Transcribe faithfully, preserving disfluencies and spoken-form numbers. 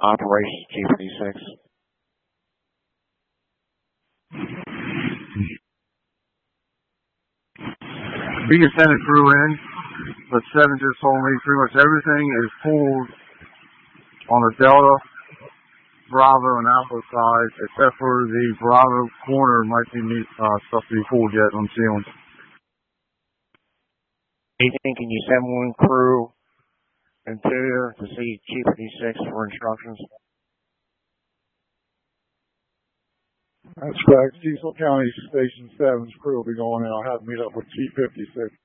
operations G fifty-six. We can send a crew in, but seven just told me pretty much everything is pulled on the Delta, Bravo, and Alpha side, except for the Bravo corner might be need, uh, stuff to be pulled yet on ceiling. Ethan, can you send one crew into there to see G fifty-six for instructions? That's correct. Cecil County Station seven's crew will be going in. I'll have to meet up with Chief fifty-six.